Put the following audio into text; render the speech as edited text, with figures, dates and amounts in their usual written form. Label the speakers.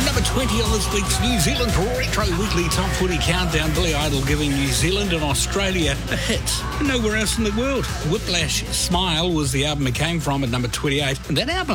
Speaker 1: Number 20 on this week's New Zealand Retro Weekly Top 40 Countdown. Billy Idol giving New Zealand and Australia a hit. Nowhere else in the world. Whiplash Smile was the album it came from at number 28. And that album